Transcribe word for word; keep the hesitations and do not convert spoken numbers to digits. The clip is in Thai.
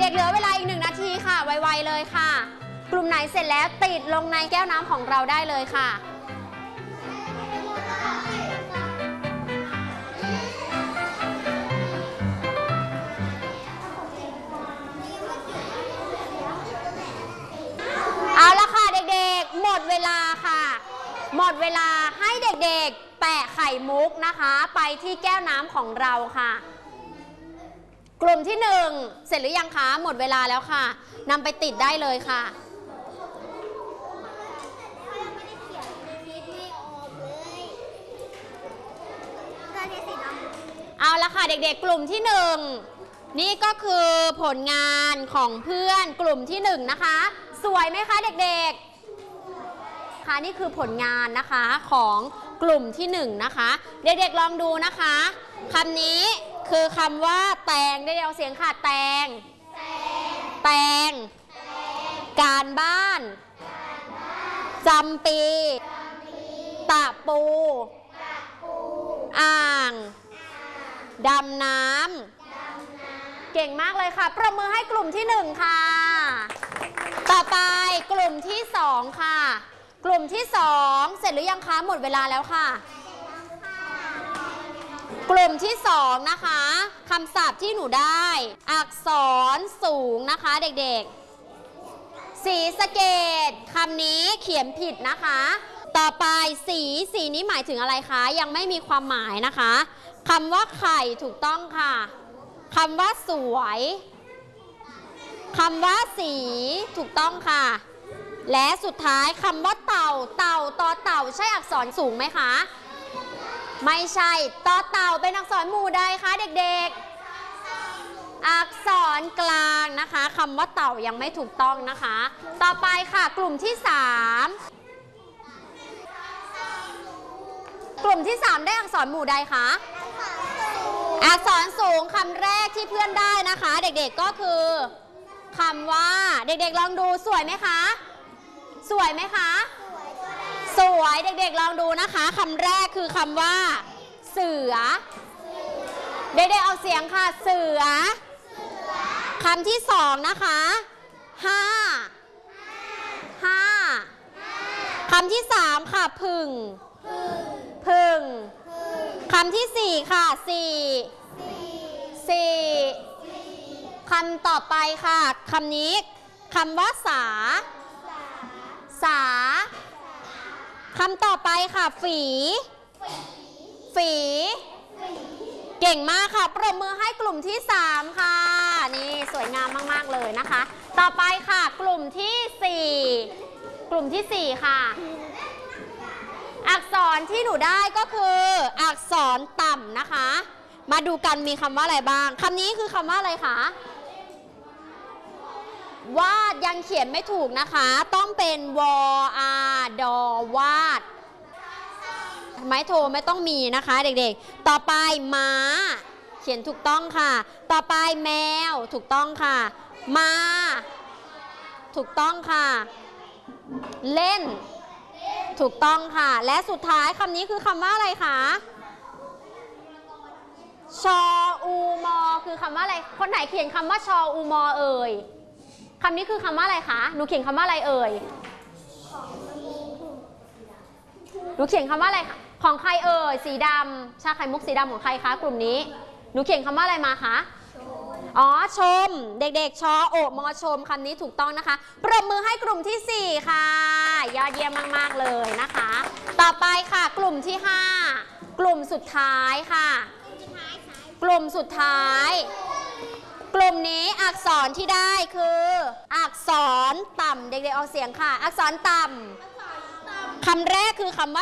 ด็กๆเหลือเวลาอีกหนึ่งนาทีค่ะไวๆเลยค่ะกลุ่มไหนเสร็จแล้วติดลงในแก้วน้ำของเราได้เลยค่ะเอาละค่ะเด็กๆหมดเวลาค่ะหมดเวลาให้เด็กๆแปะไข่มุกนะคะไปที่แก้วน้ำของเราค่ะกลุ่มที่หนึ่งเสร็จหรือยังคะหมดเวลาแล้วค่ะนำไปติดได้เลยค่ะเอาละค่ะเด็กๆกลุ่มที่หนึ่งนี่ก็คือผลงานของเพื่อนกลุ่มที่หนึ่งนะคะสวยไหมคะเด็กๆค่ะนี่คือผลงานนะคะของกลุ่มที่หนึ่งนะคะเด็กๆลองดูนะคะคำนี้คือคำว่าแตงได้เอาเสียงค่ะแตงแตงการบ้านจำปีตะปูอ่างดำน้ำเก่งมากเลยค่ะปรบมือให้กลุ่มที่หนึ่งค่ะต่อไปกลุ่มที่สองค่ะกลุ่มที่สองเสร็จหรือยังคะหมดเวลาแล้วค่ะกลุ่มที่สองนะคะคำศัพท์ที่หนูได้อักษรสูงนะคะเด็กๆศรีสะเกษคำนี้เขียนผิดนะคะต่อไปสีสีนี้หมายถึงอะไรคะยังไม่มีความหมายนะคะคำว่าไข่ถูกต้องค่ะคำว่าสวยคำว่าสีถูกต้องค่ะและสุดท้ายคำว่าเต่าเต่าต่อเต่าใช่อักษรสูงไหมคะไม่ใช่ต่อเต่าเป็นอักษรหมู่ใดคะเด็กๆอักษรกลางนะคะคำว่าเต่ายังไม่ถูกต้องนะคะต่อไปค่ะกลุ่มที่สามกลุ่มที่สามได้อักษรหมู่ใดคะอักษรสูงคำแรกที่เพื่อนได้นะคะเด็กๆก็คือคำว่าเด็กๆลองดูสวยไหมคะสวยไหมคะสวยเด็กๆลองดูนะคะคำแรกคือคำว่าเสือเด็กๆเอาเสียงค่ะเสือคำที่สองนะคะห้าห้าคำที่สามค่ะพึ่งพึ่งคำที่สี่ค่ะสี่สี่คำต่อไปค่ะคำนี้คำว่าสาสาคำต่อไปค่ะฝีฝีเก่งมากค่ะปรบมือให้กลุ่มที่สามค่ะนี่สวยงามมากๆเลยนะคะต่อไปค่ะกลุ่มที่สี่กลุ่มที่สี่ค่ะอักษรที่หนูได้ก็คืออักษรต่ำนะคะมาดูกันมีคำว่าอะไรบ้างคำนี้คือคำว่าอะไรคะวาดยังเขียนไม่ถูกนะคะต้องเป็นวออาดอวาดไม้โทไม่ต้องมีนะคะเด็กๆต่อไปม้าเขียนถูกต้องค่ะต่อไปแมวถูกต้องค่ะมาถูกต้องค่ะเล่นถูกต้องค่ะและสุดท้ายคำนี้คือคำว่าอะไรคะชออูมอคือคำว่าอะไรคนไหนเขียนคำว่าชออูมอเอ่ยคำนี้คือคำว่าอะไรคะหนูเขียนคำว่าอะไรเอ่ยหนูเขียนคำว่าอะไรของใครเอ่ยสีดำชาไข่มุกสีดำของใครคะกลุ่มนี้หนูเขียนคำว่าอะไรมาคะอ๋อชมเด็กๆชอโอมอชมคำนี้ถูกต้องนะคะปรบมือให้กลุ่มที่สี่ค่ะยอดเยี่ยมมากๆเลยนะคะต่อไปค่ะกลุ่มที่ห้ากลุ่มสุดท้ายค่ะกลุ่มสุดท้ายกลุ่มนี้อักษรที่ได้คืออักษรต่ำเด็กๆออกเสียงค่ะอักษรต่ำคำแรกคือคำว่า